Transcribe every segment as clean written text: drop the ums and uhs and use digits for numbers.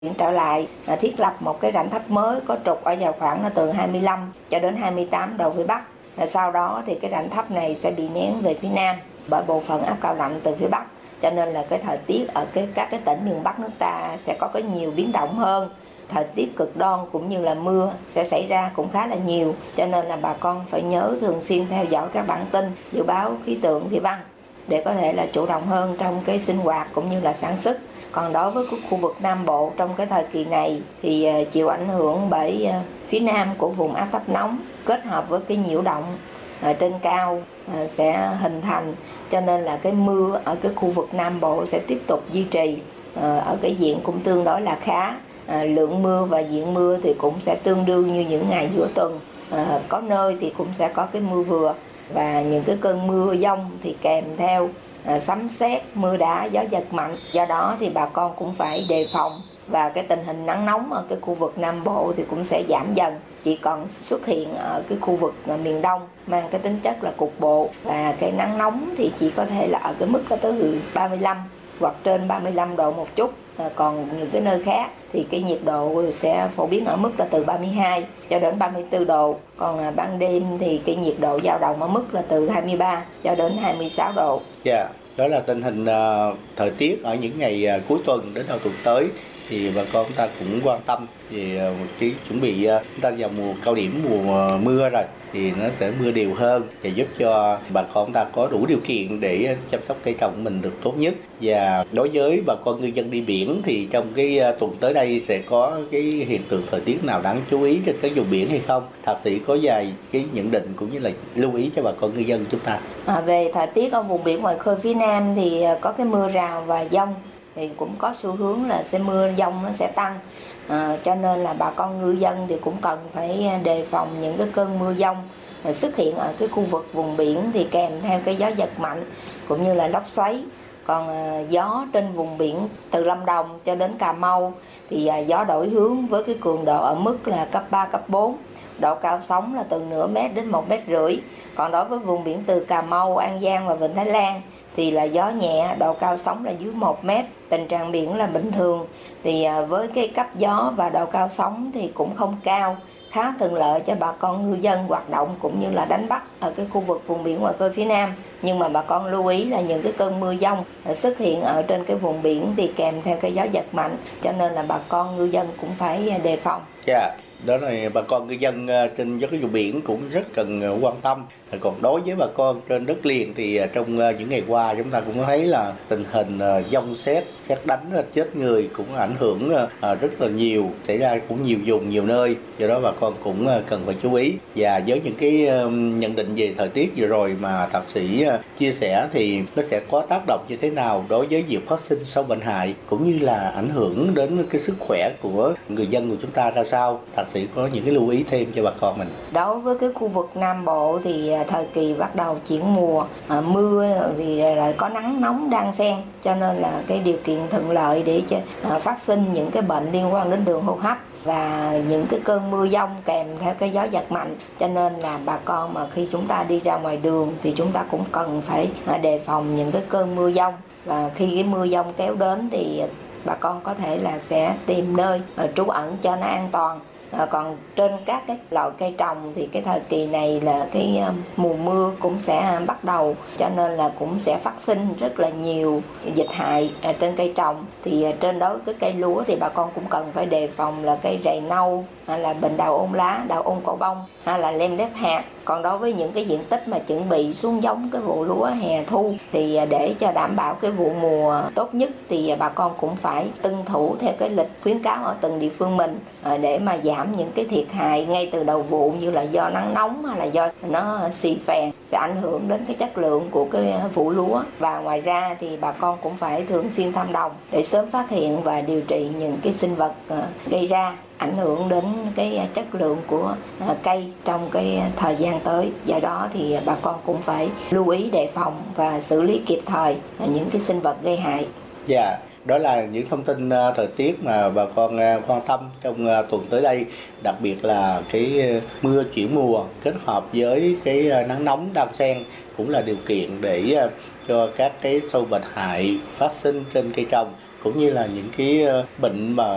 trở lại thiết lập một cái rãnh thấp mới có trục ở vào khoảng là từ 25 cho đến 28 độ vĩ Bắc. Sau đó thì cái rãnh thấp này sẽ bị nén về phía Nam bởi bộ phận áp cao lạnh từ phía Bắc, cho nên là cái thời tiết ở các cái tỉnh miền Bắc nước ta sẽ có cái nhiều biến động hơn. Thời tiết cực đoan cũng như là mưa sẽ xảy ra cũng khá là nhiều, cho nên là bà con phải nhớ thường xuyên theo dõi các bản tin dự báo khí tượng thủy văn để có thể là chủ động hơn trong cái sinh hoạt cũng như là sản xuất. Còn đối với khu vực Nam Bộ trong cái thời kỳ này thì chịu ảnh hưởng bởi phía nam của vùng áp thấp nóng kết hợp với cái nhiễu động trên cao sẽ hình thành, cho nên là cái mưa ở cái khu vực Nam Bộ sẽ tiếp tục duy trì ở cái diện cũng tương đối là khá. Lượng mưa và diện mưa thì cũng sẽ tương đương như những ngày giữa tuần, có nơi thì cũng sẽ có cái mưa vừa, và những cái cơn mưa dông thì kèm theo sấm sét, mưa đá, gió giật mạnh. Do đó thì bà con cũng phải đề phòng, và cái tình hình nắng nóng ở cái khu vực Nam Bộ thì cũng sẽ giảm dần, chỉ còn xuất hiện ở cái khu vực miền Đông mang cái tính chất là cục bộ, và cái nắng nóng thì chỉ có thể là ở cái mức là từ 35 hoặc trên 35 độ một chút. Còn những cái nơi khác thì cái nhiệt độ sẽ phổ biến ở mức là từ 32 cho đến 34 độ. Còn ban đêm thì cái nhiệt độ dao động ở mức là từ 23 cho đến 26 độ. Dạ, đó là tình hình thời tiết ở những ngày cuối tuần đến đầu tuần tới. Thì bà con ta cũng quan tâm về cái chuẩn bị chúng ta vào mùa cao điểm mùa mưa rồi, thì nó sẽ mưa đều hơn và giúp cho bà con ta có đủ điều kiện để chăm sóc cây trồng của mình được tốt nhất. Và đối với bà con ngư dân đi biển thì trong cái tuần tới đây sẽ có cái hiện tượng thời tiết nào đáng chú ý trên các vùng biển hay không? Thạc sĩ có vài cái nhận định cũng như là lưu ý cho bà con ngư dân chúng ta. Về thời tiết ở vùng biển ngoài khơi phía Nam thì có cái mưa rào và dông, thì cũng có xu hướng là mưa dông nó sẽ tăng, cho nên là bà con ngư dân thì cũng cần phải đề phòng những cái cơn mưa dông xuất hiện ở cái khu vực vùng biển, thì kèm theo cái gió giật mạnh cũng như là lốc xoáy. Còn gió trên vùng biển từ Lâm Đồng cho đến Cà Mau thì gió đổi hướng với cái cường độ ở mức là cấp 3, cấp 4. Độ cao sóng là từ nửa mét đến 1,5 mét. Còn đối với vùng biển từ Cà Mau, An Giang và Vịnh Thái Lan thì là gió nhẹ, độ cao sóng là dưới 1 mét, tình trạng biển là bình thường. Thì với cái cấp gió và độ cao sóng thì cũng không cao, khá thuận lợi cho bà con ngư dân hoạt động cũng như là đánh bắt ở cái khu vực vùng biển ngoài khơi phía Nam. Nhưng mà bà con lưu ý là những cái cơn mưa dông xuất hiện ở trên cái vùng biển thì kèm theo cái gió giật mạnh, cho nên là bà con ngư dân cũng phải đề phòng. Dạ, đó là bà con ngư dân trên các cái vùng biển cũng rất cần quan tâm. Còn đối với bà con trên đất liền thì trong những ngày qua chúng ta cũng thấy là tình hình dông sét đánh chết người cũng ảnh hưởng rất là nhiều, xảy ra cũng nhiều vùng nhiều nơi. Do đó bà con cũng cần phải chú ý. Và với những cái nhận định về thời tiết vừa rồi mà thạc sĩ chia sẻ thì nó sẽ có tác động như thế nào đối với việc phát sinh sâu bệnh hại cũng như là ảnh hưởng đến cái sức khỏe của người dân của chúng ta ra sao? Thạc sĩ có những cái lưu ý thêm cho bà con mình. Đối với cái khu vực Nam Bộ thì thời kỳ bắt đầu chuyển mùa mưa thì lại có nắng nóng đan xen, cho nên là cái điều kiện thuận lợi để cho phát sinh những cái bệnh liên quan đến đường hô hấp và những cái cơn mưa dông kèm theo cái gió giật mạnh. Cho nên là bà con mà khi chúng ta đi ra ngoài đường thì chúng ta cũng cần phải đề phòng những cái cơn mưa dông, và khi cái mưa dông kéo đến thì bà con có thể là sẽ tìm nơi trú ẩn cho nó an toàn. Còn trên các cái loại cây trồng thì cái thời kỳ này là cái mùa mưa cũng sẽ bắt đầu, cho nên là cũng sẽ phát sinh rất là nhiều dịch hại trên cây trồng. Thì trên đối với cái cây lúa thì bà con cũng cần phải đề phòng là cây rầy nâu, hay là bệnh đào ôn lá, đào ôn cổ bông, hay là lem đép hạt. Còn đối với những cái diện tích mà chuẩn bị xuống giống cái vụ lúa hè thu thì để cho đảm bảo cái vụ mùa tốt nhất thì bà con cũng phải tuân thủ theo cái lịch khuyến cáo ở từng địa phương mình để mà giảm những cái thiệt hại ngay từ đầu vụ, như là do nắng nóng hay là do nó xì phèn sẽ ảnh hưởng đến cái chất lượng của cái vụ lúa. Và ngoài ra thì bà con cũng phải thường xuyên thăm đồng để sớm phát hiện và điều trị những cái sinh vật gây ra ảnh hưởng đến cái chất lượng của cây trong cái thời gian tới. Do đó thì bà con cũng phải lưu ý đề phòng và xử lý kịp thời những cái sinh vật gây hại. Dạ, đó là những thông tin thời tiết mà bà con quan tâm trong tuần tới đây, đặc biệt là cái mưa chuyển mùa kết hợp với cái nắng nóng đan xen cũng là điều kiện để cho các cái sâu bệnh hại phát sinh trên cây trồng, cũng như là những cái bệnh mà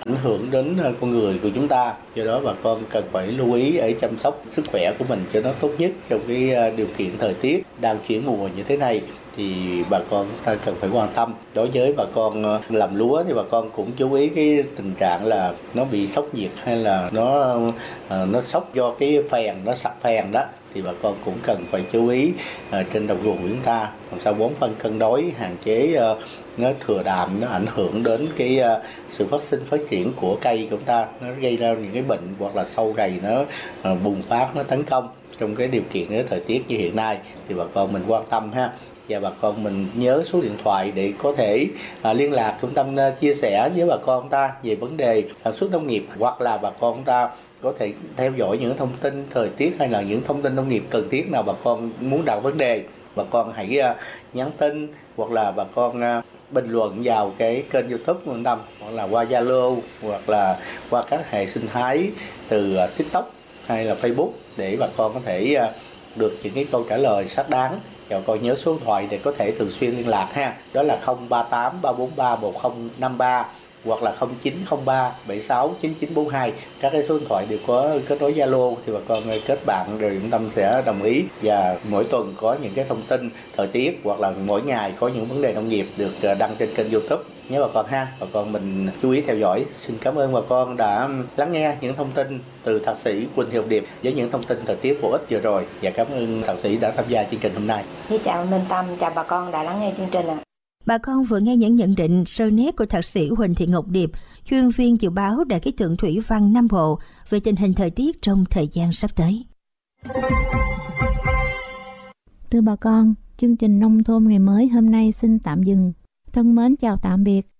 ảnh hưởng đến con người của chúng ta. Do đó bà con cần phải lưu ý để chăm sóc sức khỏe của mình cho nó tốt nhất trong cái điều kiện thời tiết đang chuyển mùa như thế này. Thì bà con ta cần phải quan tâm. Đối với bà con làm lúa thì bà con cũng chú ý cái tình trạng là nó bị sốc nhiệt hay là nó sốc do cái phèn, nó sặc phèn đó, thì bà con cũng cần phải chú ý trên đồng ruộng của chúng ta làm sao bón phân cân đối, hạn chế nó thừa đạm, nó ảnh hưởng đến cái sự phát triển của cây của chúng ta, nó gây ra những cái bệnh hoặc là sâu gầy nó bùng phát, nó tấn công trong cái điều kiện cái thời tiết như hiện nay. Thì bà con mình quan tâm ha. Và bà con mình nhớ số điện thoại để có thể liên lạc trung tâm chia sẻ với bà con ta về vấn đề sản xuất nông nghiệp, hoặc là bà con ta có thể theo dõi những thông tin thời tiết hay là những thông tin nông nghiệp cần thiết nào bà con muốn đặt vấn đề. Bà con hãy nhắn tin hoặc là bà con bình luận vào cái kênh YouTube của Tâm, hoặc là qua Zalo, hoặc là qua các hệ sinh thái từ TikTok hay là Facebook để bà con có thể được những cái câu trả lời xác đáng. Và con nhớ số điện thoại để có thể thường xuyên liên lạc ha. Đó là 038 343 1053 hoặc là 0903 76 9942. Các cái số điện thoại đều có kết nối Zalo, thì bà con kết bạn rồi Trung tâm sẽ đồng ý. Và mỗi tuần có những cái thông tin thời tiết hoặc là mỗi ngày có những vấn đề nông nghiệp được đăng trên kênh YouTube nhé bà con ha. Bà con mình chú ý theo dõi. Xin cảm ơn bà con đã lắng nghe những thông tin từ thạc sĩ Quỳnh Thị Hồng Điệp với những thông tin thời tiết bổ ích vừa rồi, và cảm ơn thạc sĩ đã tham gia chương trình hôm nay. Chào Minh Tâm, chào bà con đã lắng nghe chương trình ạ. Bà con vừa nghe những nhận định sơ nét của thạc sĩ Huỳnh Thị Ngọc Điệp, chuyên viên dự báo Đài khí tượng thủy văn Nam Bộ về tình hình thời tiết trong thời gian sắp tới. Thưa bà con, chương trình Nông thôn ngày mới hôm nay xin tạm dừng. Thân mến chào tạm biệt